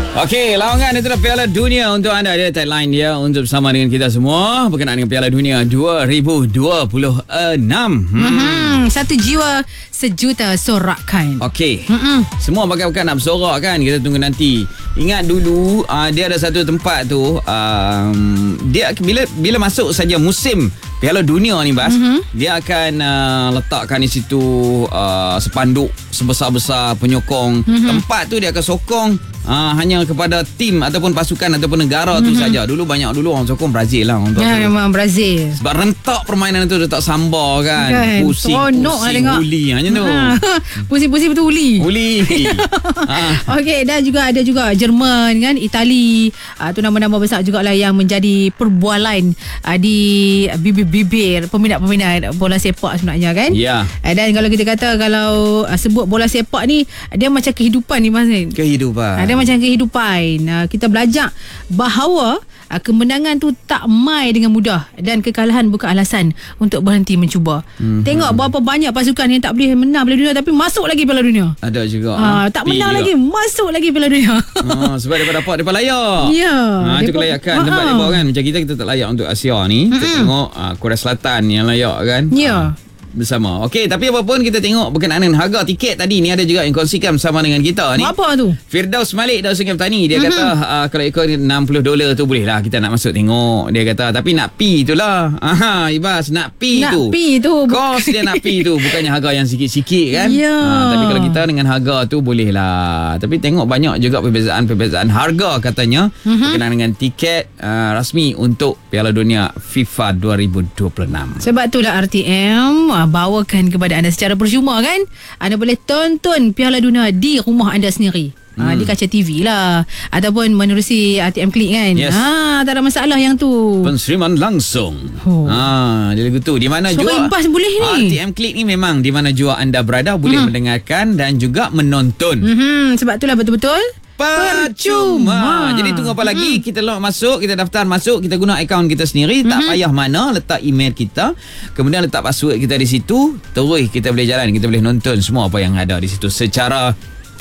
Okey, lawangan itu adalah Piala Dunia untuk anda. Dia tagline dia untuk bersama dengan kita semua berkenaan dengan Piala Dunia 2026. Satu jiwa sejuta sorakan. Okey. Semua bakal nak bersorak kan. Kita tunggu nanti. Ingat dulu dia ada satu tempat tu dia bila masuk saja musim Piala Dunia ni Bas, dia akan letakkan di situ spanduk sebesar-besar penyokong. Tempat tu dia akan sokong hanya kepada tim ataupun pasukan ataupun negara tu saja. Dulu orang sokong Brazil lah. Memang Brazil. Sebab rentak permainan tu letak sambar kan. Pusing uli hanya tu. Pusing betul uli. Okey, dan juga ada juga Jerman kan, Itali. Tu nama-nama besar jugalah yang menjadi perbualan di bibir peminat-peminat bola sepak sebenarnya kan. Ya. Dan kalau kita kata kalau sebut bola sepak ni, dia macam kehidupan ni Mas. Dia macam kehidupan. Kita belajar bahawa kemenangan tu tak mai dengan mudah dan kekalahan bukan alasan untuk berhenti mencuba. Tengok berapa banyak pasukan yang tak boleh menang Piala Dunia tapi masuk lagi Piala Dunia. Ada juga. Tak menang lagi, masuk lagi Piala Dunia. Sebab dapat layak. Ya. Itu kelayakan tempat dia kan. Macam kita tak layak untuk Asia ni. Kita tengok Korea Selatan yang layak kan. Ya. Bersama. Okey, tapi apapun kita tengok berkenaan dengan harga tiket tadi ni ada juga yang kongsikan bersama dengan kita ni. Apa tu? Firdaus Malik dari Sungai Petani. Dia kata kalau ikut $60 tu boleh lah kita nak masuk tengok. Dia kata tapi nak pi itulah. Ibas nak pi tu. Kos dia nak pi tu bukannya harga yang sikit-sikit kan. Ya. Tapi kalau kita dengan harga tu boleh lah. Tapi tengok banyak juga perbezaan harga katanya berkenaan dengan tiket rasmi untuk Piala Dunia FIFA 2026. Sebab itulah RTM bawakan kepada anda secara percuma kan. Anda boleh tonton Piala Dunia di rumah anda sendiri. Di kaca TV lah ataupun menerusi RTM Klik kan. Yes. Tak ada masalah yang tu. Penseriman langsung. Dia lagu tu di mana so, jua impas boleh ni. RTM Klik ni memang di mana jua anda berada boleh mendengarkan dan juga menonton. Sebab itulah betul-betul percuma. Jadi tunggu apa lagi? Kita log masuk, kita daftar masuk, kita guna akaun kita sendiri, tak payah mana, letak email kita, kemudian letak password kita di situ, terus kita boleh jalan, kita boleh nonton semua apa yang ada di situ secara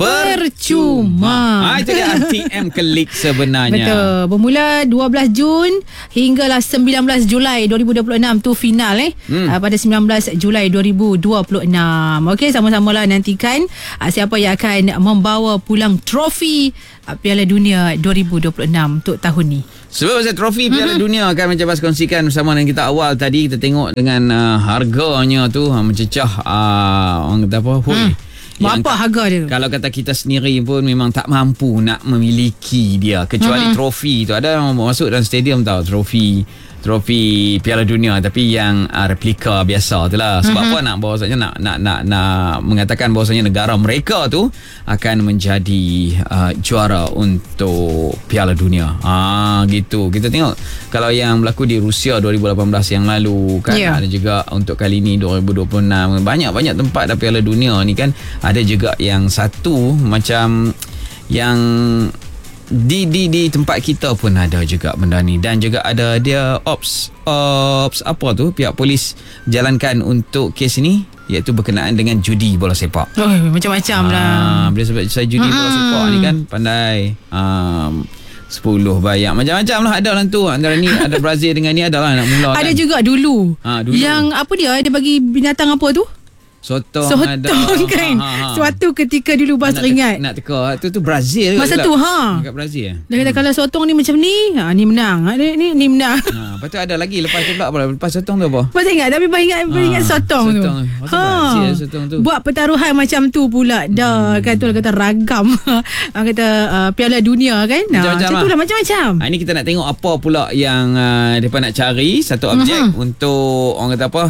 percuma. Itu dia RTM Klik sebenarnya. Betul. Bermula 12 Jun hinggalah 19 Julai 2026 tu final pada 19 Julai 2026. Okey, sama-samalah nantikan siapa yang akan membawa pulang trofi Piala Dunia 2026 untuk tahun ni. Sebab pasal trofi Piala Dunia akan mencoba kongsikan bersama dengan kita awal tadi. Kita tengok dengan harganya tu mencecah orang kata apa? Berapa harga dia? Kalau kata kita sendiri pun memang tak mampu nak memiliki dia. Kecuali trofi tu. Ada yang masuk dalam stadium tau. Trofi Piala Dunia tapi yang replika biasa tu lah. Sebab apa nak bahawasanya nak mengatakan bahawasanya negara mereka tu akan menjadi juara untuk Piala Dunia. Gitu. Kita tengok kalau yang berlaku di Rusia 2018 yang lalu kan, ada juga untuk kali ni 2026 banyak tempat dalam Piala Dunia ni kan. Ada juga yang satu macam yang di tempat kita pun ada juga benda ni. Dan juga ada dia ops apa tu pihak polis jalankan untuk kes ni, iaitu berkenaan dengan judi bola sepak. Macam-macam lah. Bila sebab saya judi bola sepak ni kan pandai 10 bayar macam-macam lah ada dalam tu. Antara ni ada Brazil dengan ni adalah nak mula kan. Ada juga dulu. Yang apa dia bagi binatang apa tu? Sotong ada kan. Suatu ketika dulu Bas teringat nak teka tu Brazil masa tu dekat Brazil. Dia kata kalau sotong ni macam ni, ni menang. Ni menang. Lepas tu ada lagi lepas tu pula lepas sotong tu apa? Bas ingat tapi ingat sotong tu. Brazil sotong tu. Buat pertaruhan macam tu pula. Dah kata ragam. Kata Piala Dunia kan. Macam tu lah macam-macam. Ini kita nak tengok apa pula yang mereka nak cari satu objek untuk orang kata apa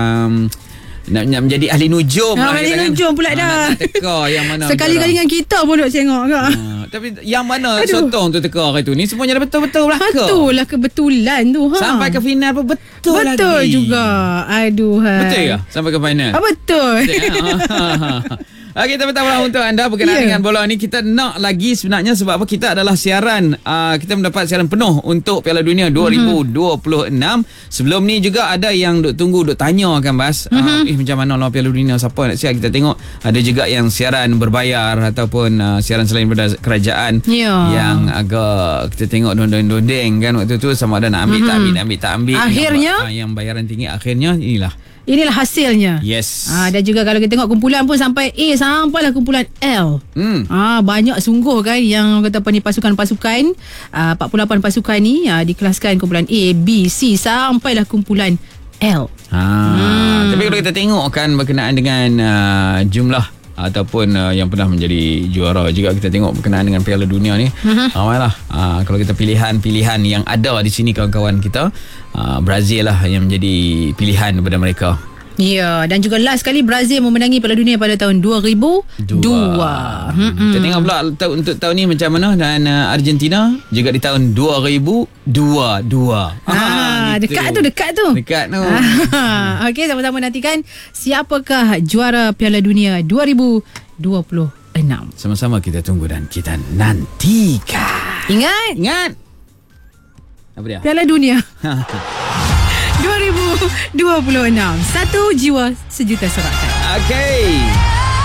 nak menjadi ahli nujum ahli nujum pula dah. Nak teka yang mana sekali-kali dengan kita pun duk tengok ke. Tapi yang mana sotong tu teka hari tu ni semuanya dah betul-betul lah ke? Betul lah kebetulan tu. Sampai ke final pun betul lagi. Betul juga. Aduh. Betul ke? Sampai ke final? Betul. Okey, teman-teman, untuk anda berkenaan dengan bola ni, kita nak lagi sebenarnya sebab apa? Kita adalah siaran, kita mendapat siaran penuh untuk Piala Dunia 2026. Sebelum ni juga ada yang duk tunggu, duk tanya kan Bas, macam mana lah Piala Dunia, siapa nak siar. Kita tengok ada juga yang siaran berbayar ataupun siaran selain daripada kerajaan yang agak kita tengok dondeng kan waktu tu, sama ada nak ambil tak ambil. Akhirnya yang bayaran tinggi, akhirnya inilah hasilnya. Yes. Dan juga kalau kita tengok kumpulan pun sampai A, sampailah kumpulan L. Banyak sungguh kan yang kata apa ni, pasukan-pasukan 48 pasukan ni dikelaskan kumpulan A, B, C sampailah kumpulan L. Tapi kalau kita tengok kan berkenaan dengan jumlah ataupun yang pernah menjadi juara juga, kita tengok berkenaan dengan Piala Dunia ni, kalau kita pilihan yang ada di sini kawan-kawan kita, Brazil lah yang menjadi pilihan daripada mereka. Ya, dan juga last kali Brazil memenangi Piala Dunia pada tahun 2002. Kita tengok pula untuk tahun ni macam mana, dan Argentina juga di tahun 2022. Dekat tu. Okey, sama-sama nantikan siapakah juara Piala Dunia 2026. Sama-sama kita tunggu dan kita nantikan. Ingat. Apa dia? Piala Dunia 2026. Satu jiwa, sejuta sorakan. Okey.